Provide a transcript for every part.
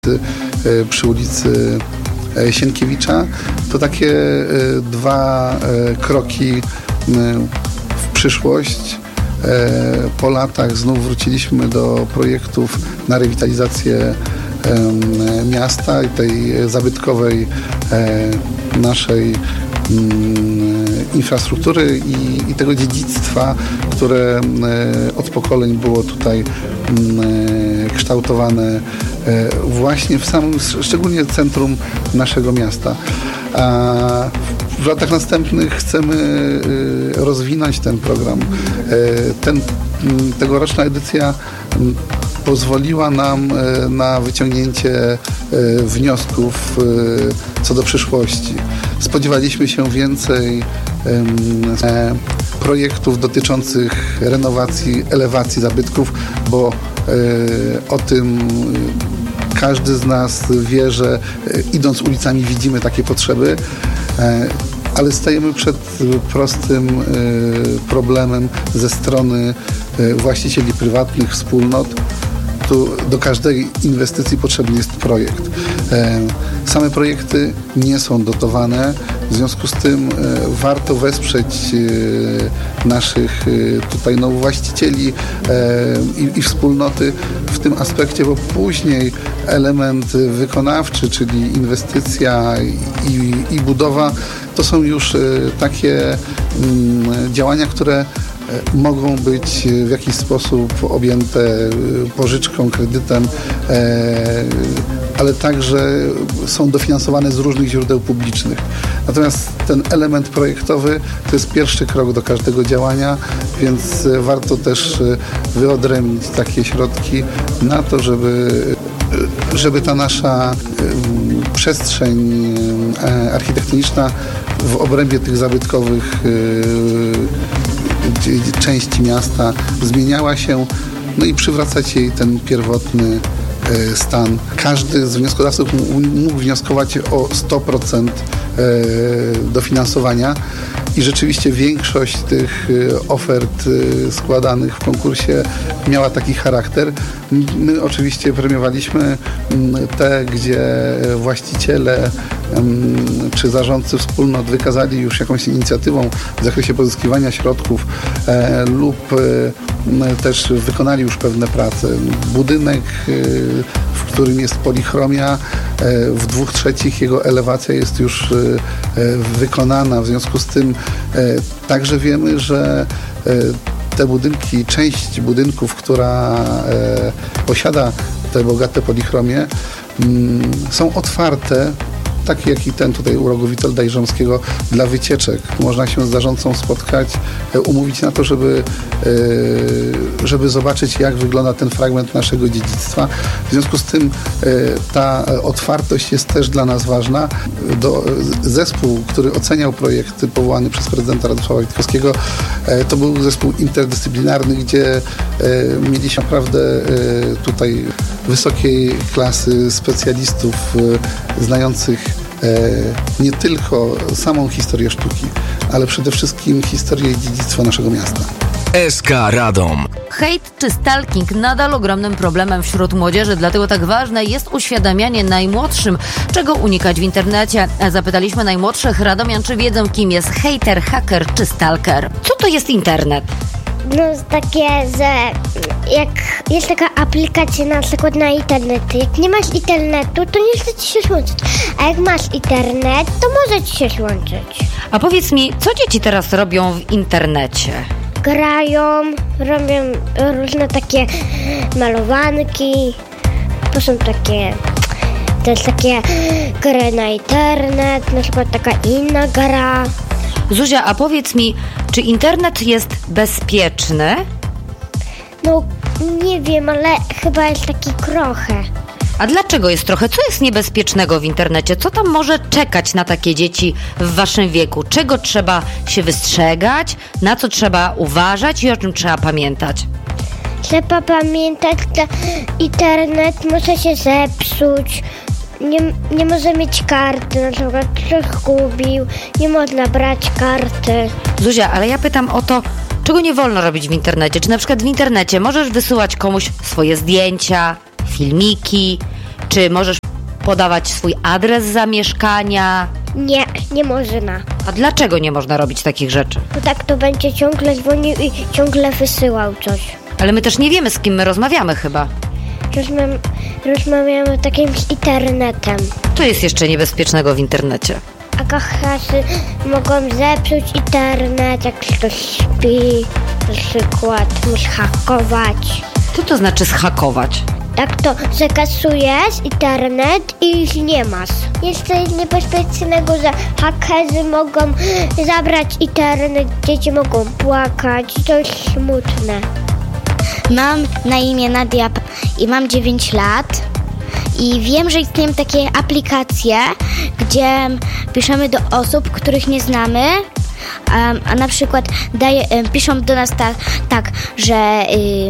Katowicy przy ulicy Sienkiewicza. To takie dwa kroki w przyszłość. Po latach znów wróciliśmy do projektów na rewitalizację miasta i tej zabytkowej naszej infrastruktury i tego dziedzictwa, które od pokoleń było tutaj kształtowane właśnie w samym, szczególnie centrum naszego miasta. A w latach następnych chcemy rozwinąć ten program. Tegoroczna edycja pozwoliła nam na wyciągnięcie wniosków co do przyszłości. Spodziewaliśmy się więcej projektów dotyczących renowacji, elewacji zabytków, bo o tym każdy z nas wie, że idąc ulicami widzimy takie potrzeby, ale stajemy przed prostym problemem ze strony właścicieli prywatnych, wspólnot. Tu do każdej inwestycji potrzebny jest projekt. Same projekty nie są dotowane, w związku z tym warto wesprzeć naszych tutaj właścicieli i wspólnoty w tym aspekcie, bo później element wykonawczy, czyli inwestycja i budowa, to są już takie działania, które mogą być w jakiś sposób objęte pożyczką, kredytem, ale także są dofinansowane z różnych źródeł publicznych. Natomiast ten element projektowy to jest pierwszy krok do każdego działania, więc warto też wyodrębnić takie środki na to, żeby ta nasza przestrzeń architektoniczna w obrębie tych zabytkowych części miasta zmieniała się, i przywracać jej ten pierwotny stan. Każdy z wnioskodawców mógł wnioskować o 100% dofinansowania i rzeczywiście większość tych ofert składanych w konkursie miała taki charakter. My oczywiście premiowaliśmy te, gdzie właściciele czy zarządcy wspólnot wykazali już jakąś inicjatywą w zakresie pozyskiwania środków lub też wykonali już pewne prace. Budynek, w którym jest polichromia, w 2/3 jego elewacja jest już wykonana. W związku z tym także wiemy, że te budynki, część budynków, która posiada te bogate polichromie, są otwarte, taki jak i ten tutaj u rogu Witolda Iżomskiego, dla wycieczek. Można się z zarządcą spotkać, umówić na to, żeby zobaczyć, jak wygląda ten fragment naszego dziedzictwa. W związku z tym ta otwartość jest też dla nas ważna. Zespół, który oceniał projekty powołany przez prezydenta Radosława Witkowskiego, to był zespół interdyscyplinarny, gdzie mieliśmy naprawdę tutaj wysokiej klasy specjalistów znających nie tylko samą historię sztuki, ale przede wszystkim historię i dziedzictwo naszego miasta. SK Radom. Hejt czy stalking nadal ogromnym problemem wśród młodzieży, dlatego tak ważne jest uświadamianie najmłodszym, czego unikać w internecie. Zapytaliśmy najmłodszych radomian, czy wiedzą, kim jest hejter, haker czy stalker. Co to jest internet? Takie, że jak jest taka aplikacja na przykład na internecie, jak nie masz internetu, to nie chce ci się łączyć, a jak masz internet, to może ci się łączyć. A powiedz mi, co dzieci teraz robią w internecie? Grają, robią różne takie malowanki, to są takie też takie gry na internet, na przykład taka inna gra. Zuzia, a powiedz mi, czy internet jest bezpieczny? Nie wiem, ale chyba jest taki trochę. A dlaczego jest trochę? Co jest niebezpiecznego w internecie? Co tam może czekać na takie dzieci w waszym wieku? Czego trzeba się wystrzegać? Na co trzeba uważać i o czym trzeba pamiętać? Trzeba pamiętać, że internet może się zepsuć. Nie może mieć karty, na przykład ktoś gubił, nie można brać karty. Zuzia, ale ja pytam o to, czego nie wolno robić w internecie. Czy na przykład w internecie możesz wysyłać komuś swoje zdjęcia, filmiki, czy możesz podawać swój adres zamieszkania? Nie można. A dlaczego nie można robić takich rzeczy? Bo tak to będzie ciągle dzwonił i ciągle wysyłał coś. Ale my też nie wiemy, z kim my rozmawiamy chyba. Rozmawiamy takim z internetem. Co jest jeszcze niebezpiecznego w internecie? A hakerzy mogą zepsuć internet, jak ktoś śpi. Na przykład musi hakować. Co to znaczy zhakować? Jak to zakasujesz internet i już nie masz. Jest coś niebezpiecznego, że hakerzy mogą zabrać internet, dzieci mogą płakać, to jest smutne. Mam na imię Nadia i mam 9 lat i wiem, że istnieją takie aplikacje, gdzie piszemy do osób, których nie znamy, a na przykład piszą do nas tak, że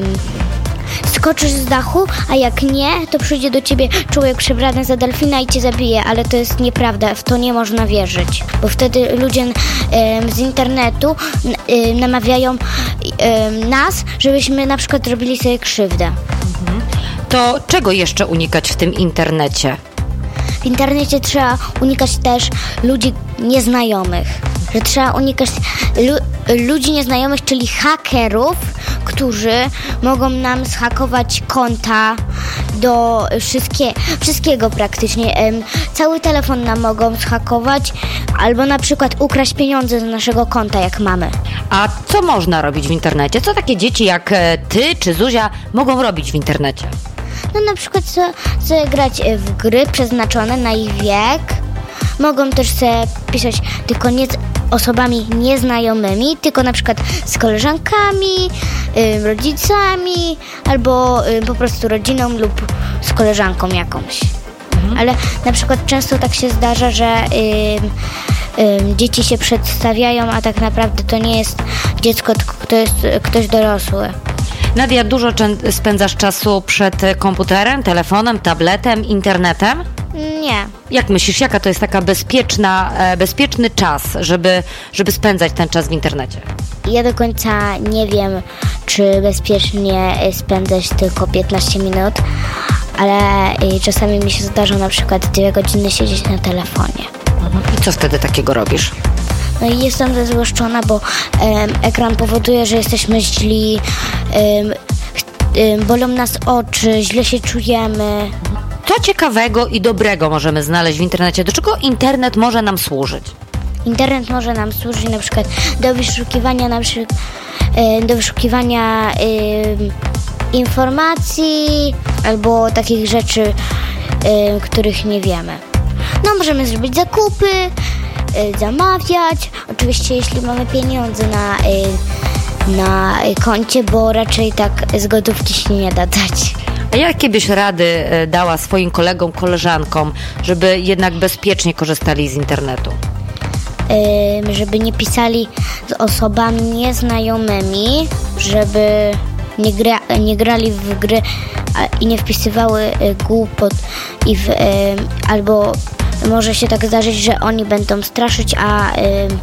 skoczysz z dachu, a jak nie, to przyjdzie do ciebie człowiek przebrany za delfina i cię zabije, ale to jest nieprawda, w to nie można wierzyć, bo wtedy ludzie z internetu namawiają nas, żebyśmy na przykład robili sobie krzywdę. To czego jeszcze unikać w tym internecie? W internecie trzeba unikać też ludzi nieznajomych, że trzeba unikać ludzi nieznajomych, czyli hakerów, którzy mogą nam zhakować konta do wszystkiego praktycznie. Cały telefon nam mogą zhakować albo na przykład ukraść pieniądze z naszego konta, jak mamy. A co można robić w internecie? Co takie dzieci jak ty czy Zuzia mogą robić w internecie? No na przykład sobie grać w gry przeznaczone na ich wiek. Mogą też sobie pisać tylko nie z osobami nieznajomymi, tylko na przykład z koleżankami, rodzicami albo po prostu rodziną lub z koleżanką jakąś. Ale na przykład często tak się zdarza, że dzieci się przedstawiają, a tak naprawdę to nie jest dziecko, tylko to jest ktoś dorosły. Nadia, dużo spędzasz czasu przed komputerem, telefonem, tabletem, internetem? Nie. Jak myślisz, jaka to jest taka bezpieczny czas, żeby spędzać ten czas w internecie? Ja do końca nie wiem, czy bezpiecznie spędzać tylko 15 minut, ale czasami mi się zdarza na przykład 2 godziny siedzieć na telefonie. I co wtedy takiego robisz? No i jestem zezłoszczona, bo ekran powoduje, że jesteśmy źli, bolą nas oczy, źle się czujemy. Co ciekawego i dobrego możemy znaleźć w internecie? Do czego internet może nam służyć? Internet może nam służyć na przykład do wyszukiwania informacji albo takich rzeczy, których nie wiemy. No możemy zrobić zakupy, zamawiać, oczywiście jeśli mamy pieniądze na koncie, bo raczej tak z gotówki się nie da dać. A jakie byś rady dała swoim kolegom, koleżankom, żeby jednak bezpiecznie korzystali z internetu? Żeby nie pisali z osobami nieznajomymi, żeby nie grali w gry i nie wpisywały głupot albo może się tak zdarzyć, że oni będą straszyć, a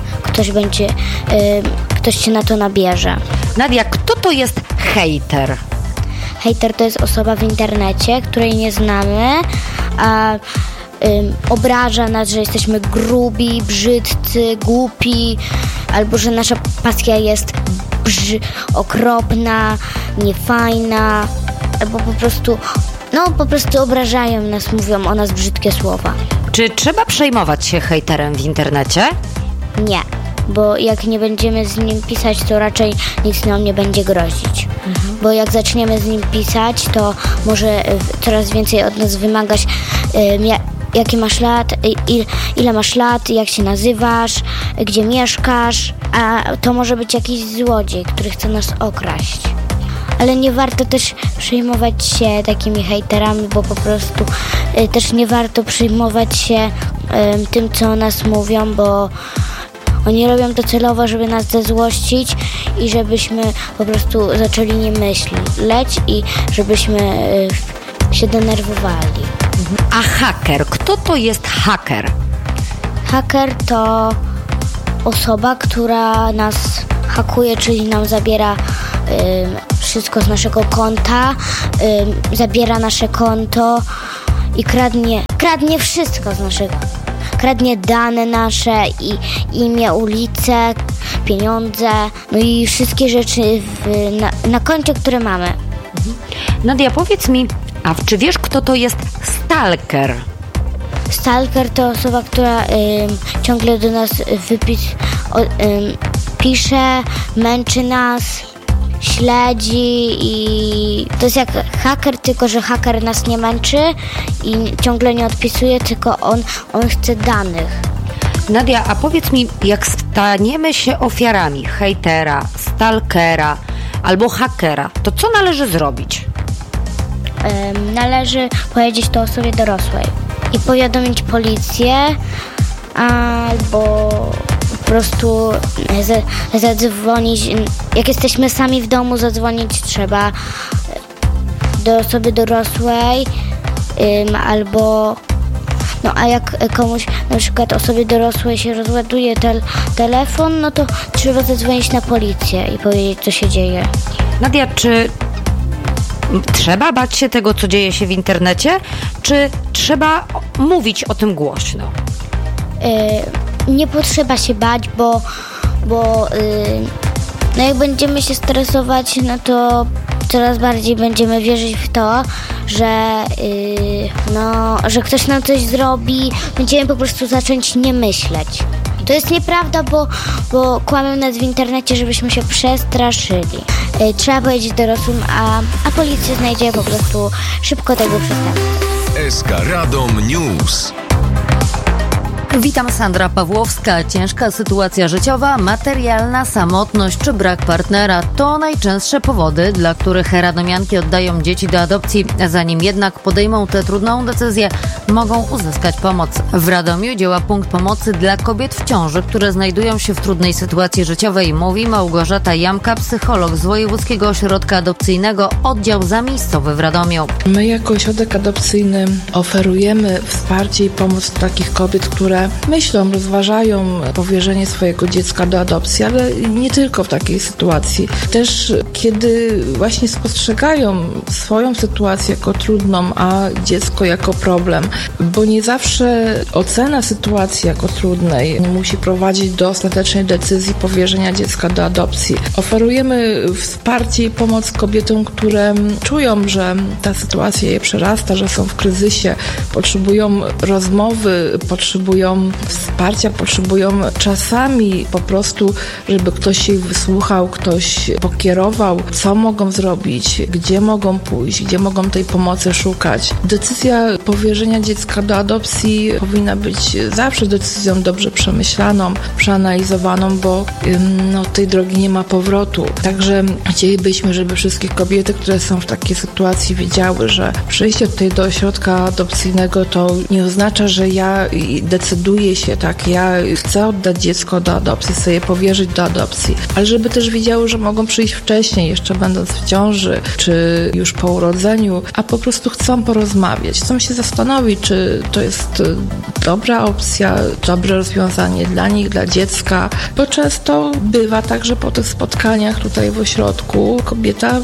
ktoś się na to nabierze. Nadia, kto to jest hejter? Hejter to jest osoba w internecie, której nie znamy, a obraża nas, że jesteśmy grubi, brzydcy, głupi, albo że nasza pasja jest okropna, niefajna, albo po prostu obrażają nas, mówią o nas brzydkie słowa. Czy trzeba przejmować się hejterem w internecie? Nie, bo jak nie będziemy z nim pisać, to raczej nic nam nie będzie grozić. Bo jak zaczniemy z nim pisać, to może coraz więcej od nas wymagać, jaki masz lat, ile masz lat, jak się nazywasz, gdzie mieszkasz, a to może być jakiś złodziej, który chce nas okraść. Ale nie warto też przejmować się takimi hejterami, bo po prostu też nie warto przejmować się tym, co o nas mówią, bo oni robią to celowo, żeby nas zezłościć i żebyśmy po prostu zaczęli nie myśleć i żebyśmy się denerwowali. A haker, kto to jest haker? Haker to osoba, która nas hakuje, czyli nam zabiera wszystko z naszego konta, zabiera nasze konto i kradnie kradnie wszystko z naszego. Kradnie dane nasze, i imię, ulice, pieniądze, no i wszystkie rzeczy na koncie, które mamy. Nadia, powiedz mi, czy wiesz, kto to jest stalker? Stalker to osoba, która ciągle do nas pisze, męczy nas, śledzi, i to jest jak haker, tylko że haker nas nie męczy i ciągle nie odpisuje, tylko on chce danych. Nadia, a powiedz mi, jak staniemy się ofiarami hejtera, stalkera albo hakera, to co należy zrobić? Należy powiedzieć to osobie dorosłej i powiadomić policję, albo po prostu zadzwonić. Jak jesteśmy sami w domu, zadzwonić trzeba do osoby dorosłej, albo a jak komuś, na przykład osobie dorosłej, się rozładuje telefon, no to trzeba zadzwonić na policję i powiedzieć, co się dzieje. Nadia, czy trzeba bać się tego, co dzieje się w internecie, czy trzeba mówić o tym głośno? Nie potrzeba się bać, bo jak będziemy się stresować, no to coraz bardziej będziemy wierzyć w to, że ktoś nam coś zrobi. Będziemy po prostu zacząć nie myśleć. To jest nieprawda, bo kłamią nas w internecie, żebyśmy się przestraszyli. Trzeba powiedzieć dorosłym, a policja znajdzie po prostu szybko tego przestępcę. SK Radom News. Witam, Sandra Pawłowska. Ciężka sytuacja życiowa, materialna, samotność czy brak partnera to najczęstsze powody, dla których radomianki oddają dzieci do adopcji. Zanim jednak podejmą tę trudną decyzję, mogą uzyskać pomoc. W Radomiu działa punkt pomocy dla kobiet w ciąży, które znajdują się w trudnej sytuacji życiowej, mówi Małgorzata Jamka, psycholog z Wojewódzkiego Ośrodka Adopcyjnego, oddział zamiejscowy w Radomiu. My jako ośrodek adopcyjny oferujemy wsparcie i pomoc dla takich kobiet, które myślą, rozważają powierzenie swojego dziecka do adopcji, ale nie tylko w takiej sytuacji. Też kiedy właśnie spostrzegają swoją sytuację jako trudną, a dziecko jako problem, bo nie zawsze ocena sytuacji jako trudnej musi prowadzić do ostatecznej decyzji powierzenia dziecka do adopcji. Oferujemy wsparcie i pomoc kobietom, które czują, że ta sytuacja je przerasta, że są w kryzysie, potrzebują rozmowy, potrzebują wsparcia, potrzebują czasami po prostu, żeby ktoś ich wysłuchał, ktoś pokierował, co mogą zrobić, gdzie mogą pójść, gdzie mogą tej pomocy szukać. Decyzja powierzenia dziecka do adopcji powinna być zawsze decyzją dobrze przemyślaną, przeanalizowaną, bo tej drogi nie ma powrotu. Także chcielibyśmy, żeby wszystkie kobiety, które są w takiej sytuacji, wiedziały, że przyjście tutaj do ośrodka adopcyjnego to nie oznacza, że ja decyduję się, tak, ja chcę oddać dziecko do adopcji, chcę je powierzyć do adopcji, ale żeby też wiedziały, że mogą przyjść wcześniej, jeszcze będąc w ciąży, czy już po urodzeniu, a po prostu chcą porozmawiać, chcą się zastanowić, czy to jest dobra opcja, dobre rozwiązanie dla nich, dla dziecka, bo często bywa tak, że po tych spotkaniach tutaj w ośrodku kobieta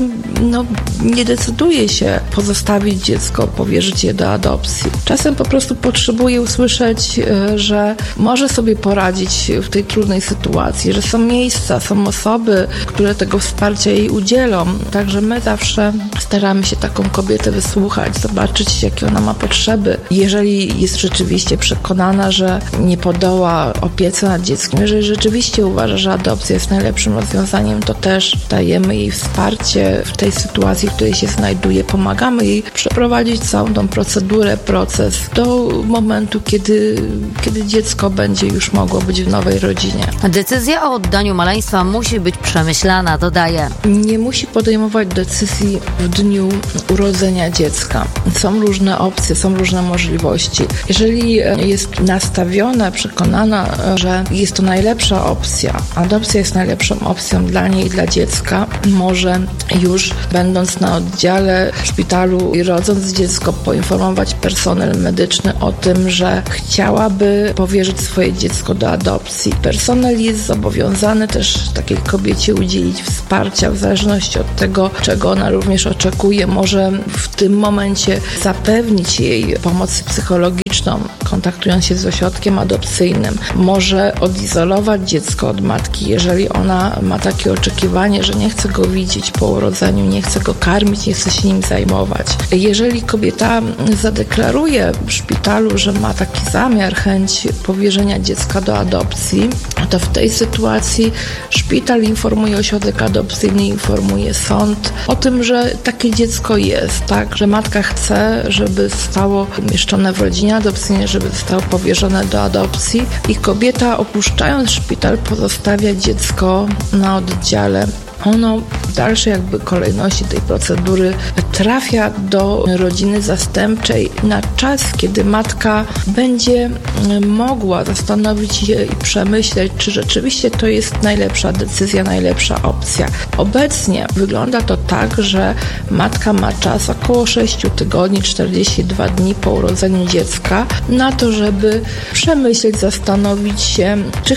nie decyduje się pozostawić dziecko, powierzyć je do adopcji. Czasem po prostu potrzebuje usłyszeć, że może sobie poradzić w tej trudnej sytuacji, że są miejsca, są osoby, które tego wsparcia jej udzielą. Także my zawsze staramy się taką kobietę wysłuchać, zobaczyć, jakie ona ma potrzeby. Jeżeli jest rzeczywiście przekonana, że nie podoła opiece nad dzieckiem, jeżeli rzeczywiście uważa, że adopcja jest najlepszym rozwiązaniem, to też dajemy jej wsparcie w tej sytuacji, w której się znajduje. Pomagamy jej przeprowadzić całą tą procedurę, proces do momentu, kiedy dziecko będzie już mogło być w nowej rodzinie. Decyzja o oddaniu maleństwa musi być przemyślana, dodaje. Nie musi podejmować decyzji w dniu urodzenia dziecka. Są różne opcje, są różne możliwości. Jeżeli jest nastawiona, przekonana, że jest to najlepsza opcja, adopcja jest najlepszą opcją dla niej i dla dziecka, może już będąc na oddziale w szpitalu i rodząc dziecko, poinformować personel medyczny o tym, że chciałaby żeby powierzyć swoje dziecko do adopcji. Personel jest zobowiązany też takiej kobiecie udzielić wsparcia w zależności od tego, czego ona również oczekuje. Może w tym momencie zapewnić jej pomoc psychologiczną, kontaktując się z ośrodkiem adopcyjnym. Może odizolować dziecko od matki, jeżeli ona ma takie oczekiwanie, że nie chce go widzieć po urodzeniu, nie chce go karmić, nie chce się nim zajmować. Jeżeli kobieta zadeklaruje w szpitalu, że ma taki zamiar, chęć powierzenia dziecka do adopcji, to w tej sytuacji szpital informuje ośrodek adopcyjny, informuje sąd o tym, że takie dziecko jest, tak, że matka chce, żeby zostało umieszczone w rodzinie adopcyjnej, żeby zostało powierzone do adopcji i kobieta, opuszczając szpital, pozostawia dziecko na oddziale. Ono w dalszej kolejności tej procedury trafia do rodziny zastępczej na czas, kiedy matka będzie mogła zastanowić się i przemyśleć, czy rzeczywiście to jest najlepsza decyzja, najlepsza opcja. Obecnie wygląda to tak, że matka ma czas około 6 tygodni, 42 dni po urodzeniu dziecka na to, żeby przemyśleć, zastanowić się,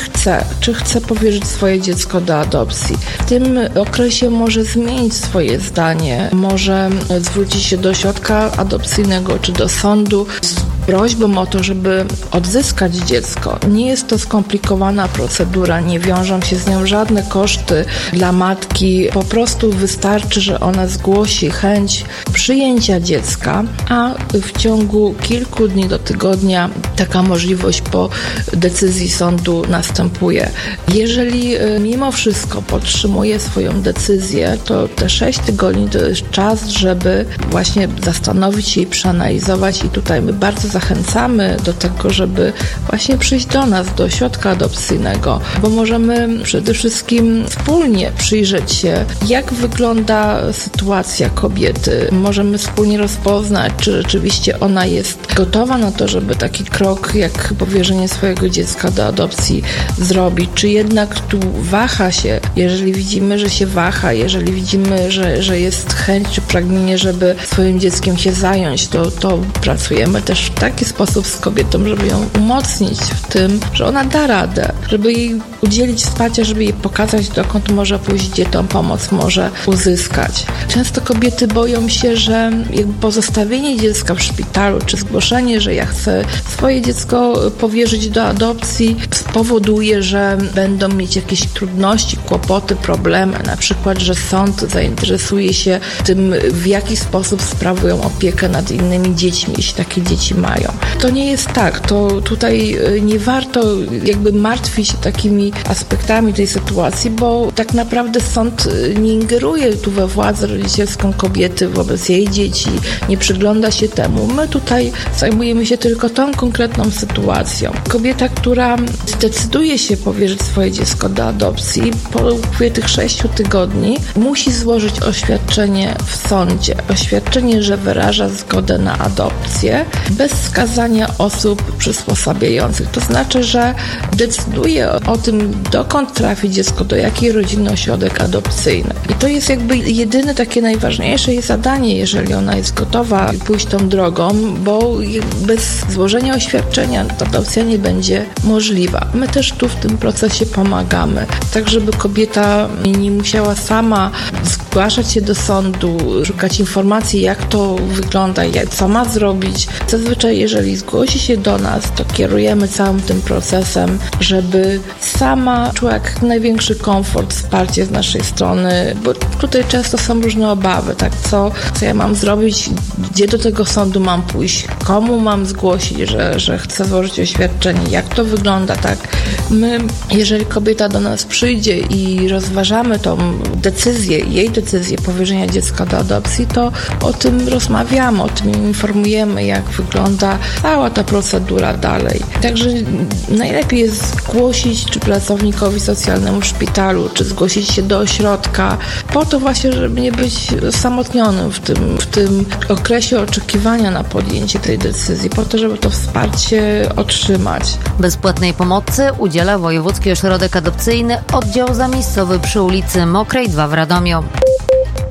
czy chce powierzyć swoje dziecko do adopcji. W tym okresie może zmienić swoje zdanie, może zwrócić się do ośrodka adopcyjnego czy do sądu z prośbą o to, żeby odzyskać dziecko. Nie jest to skomplikowana procedura, nie wiążą się z nią żadne koszty dla matki. Po prostu wystarczy, że ona zgłosi chęć przyjęcia dziecka, a w ciągu kilku dni do tygodnia taka możliwość po decyzji sądu następuje. Jeżeli mimo wszystko podtrzymuje swoją decyzję, to te 6 tygodni to jest czas, żeby właśnie zastanowić się i przeanalizować i tutaj my bardzo zachęcamy do tego, żeby właśnie przyjść do nas, do ośrodka adopcyjnego, bo możemy przede wszystkim wspólnie przyjrzeć się, jak wygląda sytuacja kobiety. Możemy wspólnie rozpoznać, czy rzeczywiście ona jest gotowa na to, żeby taki krok jak powierzenie swojego dziecka do adopcji zrobić, czy jednak tu waha się. Jeżeli widzimy, że się waha, jeżeli widzimy, że jest chęć czy pragnienie, żeby swoim dzieckiem się zająć, to pracujemy też w taki sposób z kobietą, żeby ją umocnić w tym, że ona da radę, żeby jej udzielić wsparcia, żeby jej pokazać, dokąd może pójść, gdzie tą pomoc może uzyskać. Często kobiety boją się, że pozostawienie dziecka w szpitalu, czy zgłoszenie, że ja chcę swoje dziecko powierzyć do adopcji, spowoduje, że będą mieć jakieś trudności, kłopoty, problemy, na przykład, że sąd zainteresuje się tym, w jaki sposób sprawują opiekę nad innymi dziećmi, jeśli takie dzieci mają. To nie jest tak. To tutaj nie warto martwić się takimi aspektami tej sytuacji, bo tak naprawdę sąd nie ingeruje tu we władzę rodzicielską kobiety wobec jej dzieci, nie przygląda się temu. My tutaj zajmujemy się tylko tą konkretną sytuacją. Kobieta, która zdecyduje się powierzyć swoje dziecko do adopcji, po upływie tych 6 tygodni musi złożyć oświadczenie w sądzie. Oświadczenie, że wyraża zgodę na adopcję bez wskazania osób przysposabiających. To znaczy, że decyduje o tym, dokąd trafi dziecko, do jakiej rodziny ośrodek adopcyjny. I to jest jedyne takie najważniejsze jej zadanie, jeżeli ona jest gotowa pójść tą drogą, bo bez złożenia oświadczenia adopcja nie będzie możliwa. My też tu w tym procesie pomagamy, tak żeby kobieta nie musiała sama zgłaszać się do sądu, szukać informacji, jak to wygląda, co ma zrobić. Zazwyczaj, jeżeli zgłosi się do nas, to kierujemy całym tym procesem, żeby sama czuła jak największy komfort, wsparcie z naszej strony, bo tutaj często są różne obawy, tak, co ja mam zrobić, gdzie do tego sądu mam pójść, komu mam zgłosić, że chcę złożyć oświadczenie, jak to wygląda, tak. My, jeżeli kobieta do nas przyjdzie i rozważamy tą decyzję, jej decyzję powierzenia dziecka do adopcji, to o tym rozmawiamy, o tym informujemy, jak wygląda cała ta procedura dalej. Także najlepiej jest zgłosić czy pracownikowi socjalnemu w szpitalu, czy zgłosić się do ośrodka, po to właśnie, żeby nie być osamotnionym w tym okresie oczekiwania na podjęcie tej decyzji, po to, żeby to wsparcie otrzymać. Bezpłatnej pomocy udziela Wojewódzki Ośrodek Adopcyjny, oddział zamiejscowy przy ulicy Mokrej 2 w Radomiu.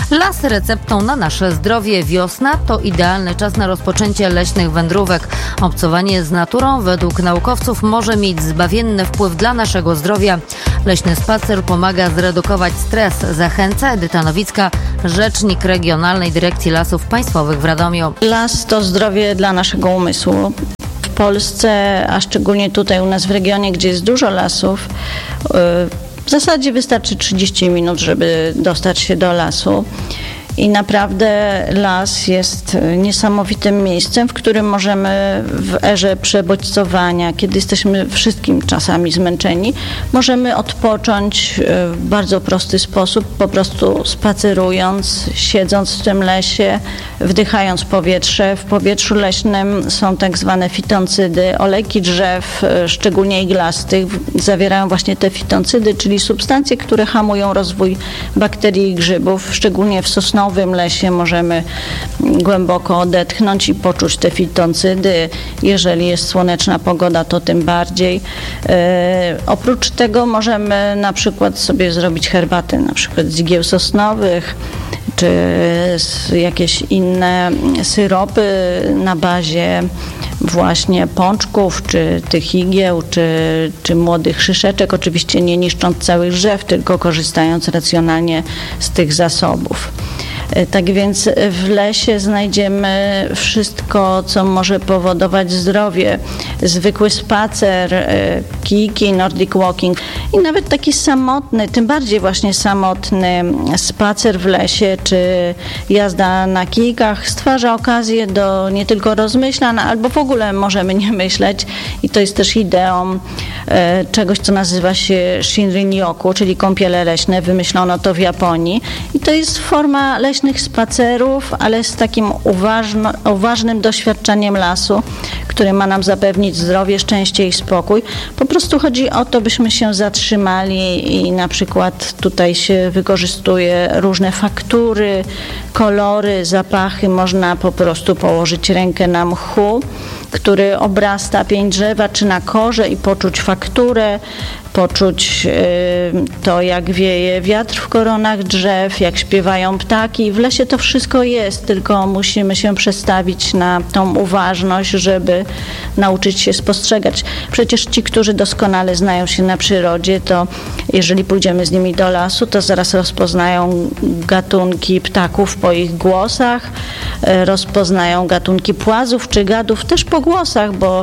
Las receptą na nasze zdrowie. Wiosna to idealny czas na rozpoczęcie leśnych wędrówek. Obcowanie z naturą według naukowców może mieć zbawienny wpływ dla naszego zdrowia. Leśny spacer pomaga zredukować stres. Zachęca Edyta Nowicka, rzecznik Regionalnej Dyrekcji Lasów Państwowych w Radomiu. Las to zdrowie dla naszego umysłu. W Polsce, a szczególnie tutaj u nas w regionie, gdzie jest dużo lasów, w zasadzie wystarczy 30 minut, żeby dostać się do lasu. I naprawdę las jest niesamowitym miejscem, w którym możemy w erze przebodźcowania, kiedy jesteśmy wszystkim czasami zmęczeni, możemy odpocząć w bardzo prosty sposób, po prostu spacerując, siedząc w tym lesie, wdychając powietrze. W powietrzu leśnym są tak zwane fitoncydy. Olejki drzew, szczególnie iglastych, zawierają właśnie te fitoncydy, czyli substancje, które hamują rozwój bakterii i grzybów, szczególnie w sosnowym lesie możemy głęboko odetchnąć i poczuć te fitoncydy. Jeżeli jest słoneczna pogoda, to tym bardziej. Oprócz tego możemy na przykład sobie zrobić herbatę, na przykład z igieł sosnowych, czy jakieś inne syropy na bazie właśnie pączków, czy tych igieł, czy młodych szyszeczek, oczywiście nie niszcząc całych drzew, tylko korzystając racjonalnie z tych zasobów. Tak więc w lesie znajdziemy wszystko, co może powodować zdrowie. Zwykły spacer, kijki, nordic walking i nawet taki samotny, tym bardziej właśnie samotny spacer w lesie, czy jazda na kijkach stwarza okazję do nie tylko rozmyślań, albo w ogóle możemy nie myśleć i to jest też ideą czegoś, co nazywa się Shinrin-yoku, czyli kąpiele leśne. Wymyślono to w Japonii i to jest forma leśnych spacerów, ale z takim uważnym doświadczeniem lasu, który ma nam zapewnić zdrowie, szczęście i spokój. Po prostu chodzi o to, byśmy się zatrzymali i na przykład tutaj się wykorzystuje różne faktury, kolory, zapachy. Można po prostu położyć rękę na mchu, który obrasta pień drzewa, czy na korze i poczuć fakturę, poczuć to, jak wieje wiatr w koronach drzew, jak śpiewają ptaki. W lesie to wszystko jest, tylko musimy się przestawić na tą uważność, żeby nauczyć się spostrzegać. Przecież ci, którzy doskonale znają się na przyrodzie, to jeżeli pójdziemy z nimi do lasu, to zaraz rozpoznają gatunki ptaków po ich głosach, rozpoznają gatunki płazów czy gadów też po głosach, bo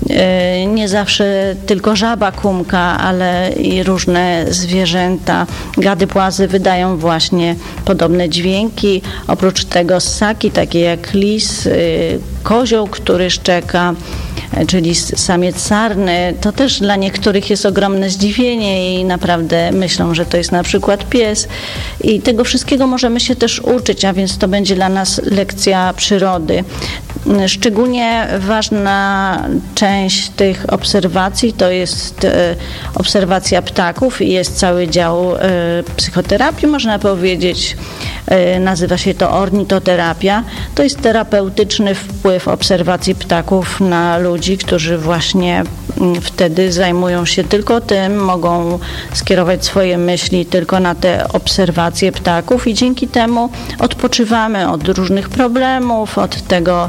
nie zawsze tylko żaba kumka, ale i różne zwierzęta, gady, płazy wydają właśnie podobne dźwięki. Oprócz tego ssaki, takie jak lis, kozioł, który szczeka, czyli samiec sarny, to też dla niektórych jest ogromne zdziwienie i naprawdę myślą, że to jest na przykład pies. I tego wszystkiego możemy się też uczyć, a więc to będzie dla nas lekcja przyrody. Szczególnie ważna część tych obserwacji to jest obserwacja ptaków i jest cały dział psychoterapii, można powiedzieć. Nazywa się to ornitoterapia. To jest terapeutyczny wpływ obserwacji ptaków na ludzi, którzy właśnie wtedy zajmują się tylko tym, mogą skierować swoje myśli tylko na te obserwacje ptaków i dzięki temu odpoczywamy od różnych problemów, od tego,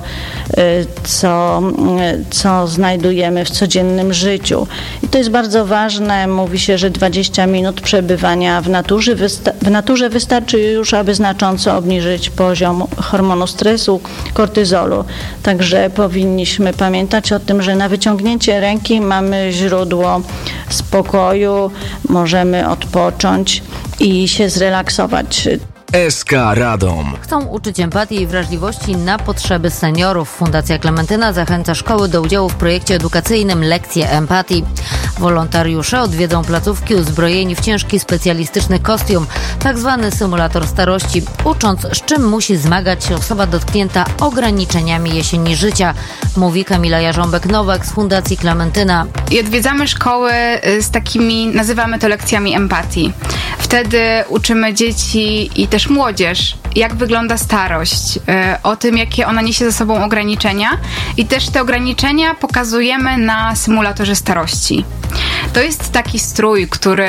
co znajdujemy w codziennym życiu. I to jest bardzo ważne. Mówi się, że 20 minut przebywania w naturze wystarczy już, aby znacząco obniżyć poziom hormonu stresu, kortyzolu. Także powinniśmy pamiętać o tym, że na wyciągnięcie ręki mamy źródło spokoju, możemy odpocząć i się zrelaksować. SK Radom. Chcą uczyć empatii i wrażliwości na potrzeby seniorów. Fundacja Klementyna zachęca szkoły do udziału w projekcie edukacyjnym Lekcje Empatii. Wolontariusze odwiedzą placówki uzbrojeni w ciężki specjalistyczny kostium, tak zwany symulator starości, ucząc, z czym musi zmagać się osoba dotknięta ograniczeniami jesieni życia, mówi Kamila Jarząbek-Nowak z Fundacji Klementyna. I odwiedzamy szkoły z takimi, nazywamy to lekcjami empatii. Wtedy uczymy dzieci i też młodzież, jak wygląda starość, o tym, jakie ona niesie ze sobą ograniczenia i też te ograniczenia pokazujemy na symulatorze starości. To jest taki strój,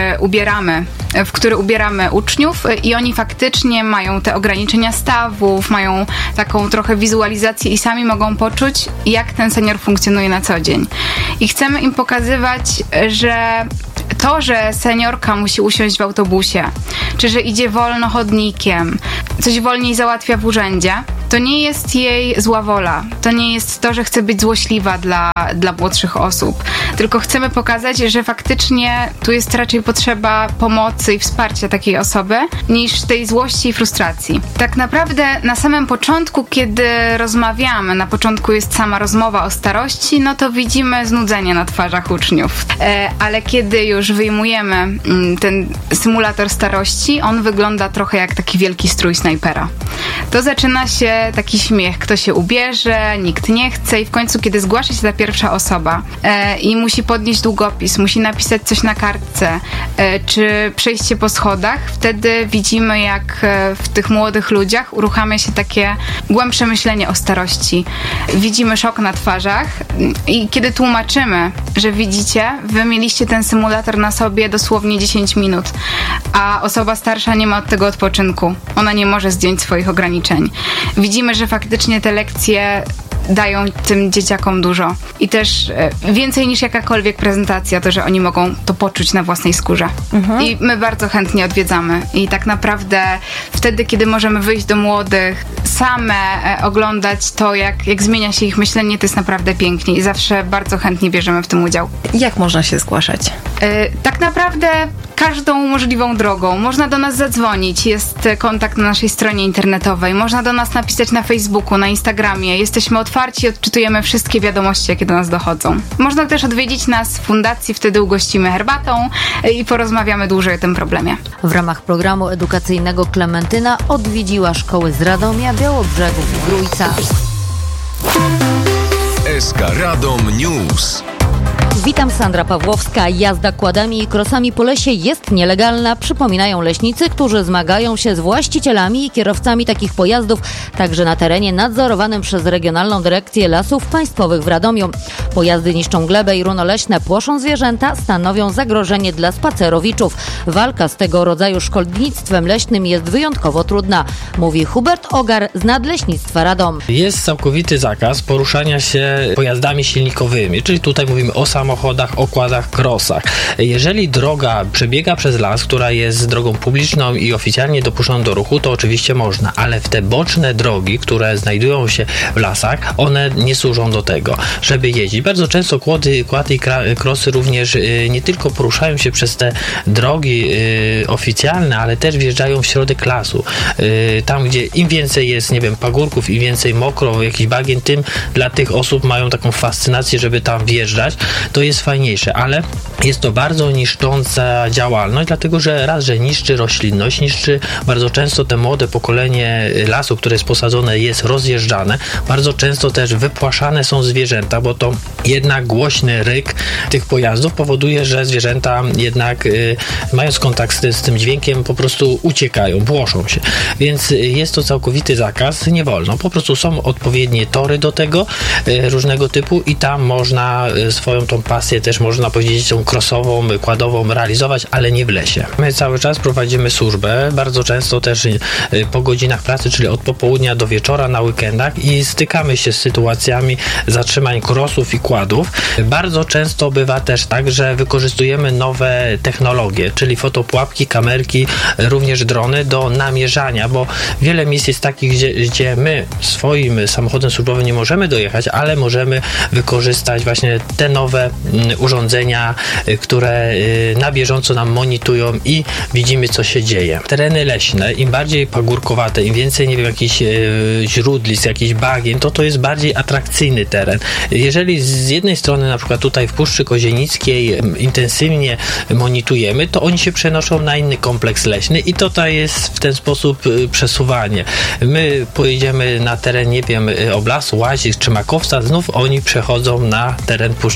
w który ubieramy uczniów i oni faktycznie mają te ograniczenia stawów, mają taką trochę wizualizację i sami mogą poczuć, jak ten senior funkcjonuje na co dzień. I chcemy im pokazywać, że to, że seniorka musi usiąść w autobusie, czy że idzie wolno chodnikiem, coś wolniej załatwia w urzędzie, to nie jest jej zła wola. To nie jest to, że chce być złośliwa dla młodszych osób. Tylko chcemy pokazać, że faktycznie tu jest raczej potrzeba pomocy i wsparcia takiej osoby, niż tej złości i frustracji. Tak naprawdę na samym początku, kiedy rozmawiamy, na początku jest sama rozmowa o starości, no to widzimy znudzenie na twarzach uczniów. Ale kiedy już wyjmujemy ten symulator starości, on wygląda trochę jak taki wielki strój snajpera. To zaczyna się taki śmiech, kto się ubierze, nikt nie chce i w końcu, kiedy zgłasza się ta pierwsza osoba i musi podnieść długopis, musi napisać coś na kartce, czy przejść się po schodach, wtedy widzimy, jak w tych młodych ludziach uruchamia się takie głębsze myślenie o starości. Widzimy szok na twarzach i kiedy tłumaczymy, że widzicie, wy mieliście ten symulator na sobie dosłownie 10 minut, a osoba starsza nie ma od tego odpoczynku. Ona nie może zdjąć swoich ograniczeń. Widzimy, że faktycznie te lekcje dają tym dzieciakom dużo. I też więcej niż jakakolwiek prezentacja, to, że oni mogą to poczuć na własnej skórze. I my bardzo chętnie odwiedzamy. I tak naprawdę wtedy, kiedy możemy wyjść do młodych, same oglądać to, jak zmienia się ich myślenie, to jest naprawdę pięknie. I zawsze bardzo chętnie bierzemy w tym udział. Jak można się zgłaszać? Tak naprawdę każdą możliwą drogą. Można do nas zadzwonić, jest kontakt na naszej stronie internetowej, można do nas napisać na Facebooku, na Instagramie. Jesteśmy otwarci, odczytujemy wszystkie wiadomości, jakie do nas dochodzą. Można też odwiedzić nas w fundacji, wtedy ugościmy herbatą i porozmawiamy dłużej o tym problemie. W ramach programu edukacyjnego Klementyna odwiedziła szkoły z Radomia, Białobrzegów i Grójca. SK Radom News. Witam, Sandra Pawłowska. Jazda quadami i krosami po lesie jest nielegalna, przypominają leśnicy, którzy zmagają się z właścicielami i kierowcami takich pojazdów, także na terenie nadzorowanym przez Regionalną Dyrekcję Lasów Państwowych w Radomiu. Pojazdy niszczą glebę i runo leśne, płoszą zwierzęta, stanowią zagrożenie dla spacerowiczów. Walka z tego rodzaju szkodnictwem leśnym jest wyjątkowo trudna, mówi Hubert Ogar z Nadleśnictwa Radom. Jest całkowity zakaz poruszania się pojazdami silnikowymi, czyli tutaj mówimy o samochodach, okładach, krosach. Jeżeli droga przebiega przez las, która jest drogą publiczną i oficjalnie dopuszczoną do ruchu, to oczywiście można, ale w te boczne drogi, które znajdują się w lasach, one nie służą do tego, żeby jeździć. Bardzo często kłady i krosy również nie tylko poruszają się przez te drogi oficjalne, ale też wjeżdżają w środek lasu. Tam, gdzie im więcej jest, nie wiem, pagórków, im więcej mokro, jakichś bagien, tym dla tych osób mają taką fascynację, żeby tam wjeżdżać. To jest fajniejsze, ale jest to bardzo niszcząca działalność, dlatego że raz, że niszczy roślinność, niszczy bardzo często te młode pokolenie lasu, które jest posadzone, jest rozjeżdżane. Bardzo często też wypłaszane są zwierzęta, bo to jednak głośny ryk tych pojazdów powoduje, że zwierzęta jednak mając kontakt z tym dźwiękiem po prostu uciekają, błoszą się. Więc jest to całkowity zakaz, nie wolno. Po prostu są odpowiednie tory do tego, różnego typu i tam można swoją tą pasję też można powiedzieć tą krosową, kładową realizować, ale nie w lesie. My cały czas prowadzimy służbę, bardzo często też po godzinach pracy, czyli od popołudnia do wieczora na weekendach i stykamy się z sytuacjami zatrzymań krosów i kładów. Bardzo często bywa też tak, że wykorzystujemy nowe technologie, czyli fotopułapki, kamerki, również drony do namierzania, bo wiele miejsc jest takich, gdzie my swoim samochodem służbowym nie możemy dojechać, ale możemy wykorzystać właśnie te nowe urządzenia, które na bieżąco nam monitorują i widzimy, co się dzieje. Tereny leśne, im bardziej pagórkowate, im więcej, nie wiem, jakichś źródlisk, jakichś bagien, to jest bardziej atrakcyjny teren. Jeżeli z jednej strony na przykład tutaj w Puszczy Kozienickiej intensywnie monitorujemy, to oni się przenoszą na inny kompleks leśny i tutaj jest w ten sposób przesuwanie. My pojedziemy na teren, nie wiem, Oblasu, Łazisk czy Makowca, znów oni przechodzą na teren Puszczy Kozienickiej.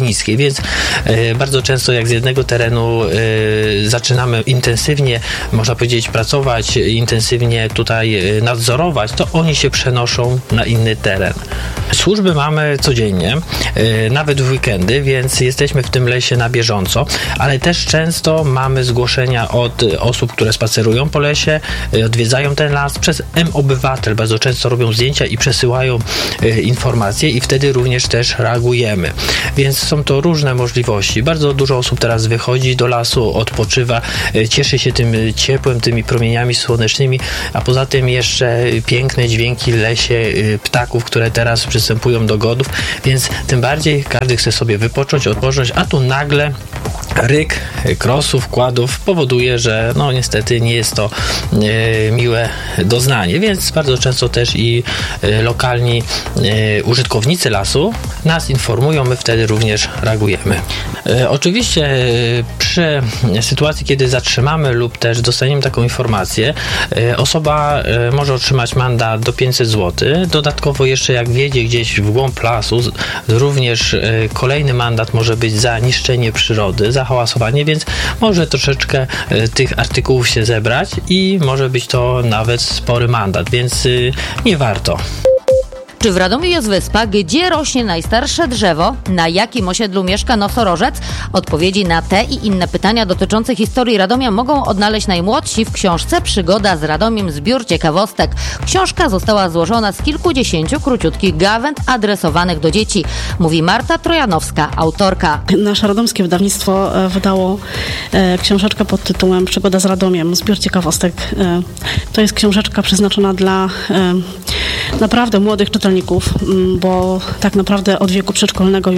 niskiej, więc bardzo często jak z jednego terenu zaczynamy intensywnie, można powiedzieć, pracować, intensywnie tutaj nadzorować, to oni się przenoszą na inny teren. Służby mamy codziennie, nawet w weekendy, więc jesteśmy w tym lesie na bieżąco, ale też często mamy zgłoszenia od osób, które spacerują po lesie, odwiedzają ten las. Przez M-Obywatel bardzo często robią zdjęcia i przesyłają informacje i wtedy również też reagujemy. Więc są to różne możliwości. Bardzo dużo osób teraz wychodzi do lasu, odpoczywa, cieszy się tym ciepłem, tymi promieniami słonecznymi, a poza tym jeszcze piękne dźwięki w lesie ptaków, które teraz przystępują do godów, więc tym bardziej każdy chce sobie wypocząć, odpocząć, a tu nagle ryk krosów, kładów powoduje, że no niestety nie jest to miłe doznanie, więc bardzo często też i lokalni użytkownicy lasu nas informują, my wtedy również reagujemy. Oczywiście przy sytuacji, kiedy zatrzymamy lub też dostaniemy taką informację, osoba może otrzymać mandat do 500 zł. Dodatkowo jeszcze jak wjedzie gdzieś w głąb lasu, również kolejny mandat może być za niszczenie przyrody, za hałasowanie, więc może troszeczkę tych artykułów się zebrać i może być to nawet spory mandat, więc nie warto. Czy w Radomiu jest wyspa, gdzie rośnie najstarsze drzewo? Na jakim osiedlu mieszka nosorożec? Odpowiedzi na te i inne pytania dotyczące historii Radomia mogą odnaleźć najmłodsi w książce Przygoda z Radomiem, zbiór ciekawostek. Książka została złożona z kilkudziesięciu króciutkich gawęd adresowanych do dzieci, mówi Marta Trojanowska, autorka. Nasze radomskie wydawnictwo wydało książeczkę pod tytułem Przygoda z Radomiem, zbiór ciekawostek. To jest książeczka przeznaczona dla naprawdę młodych czytelników, bo tak naprawdę od wieku przedszkolnego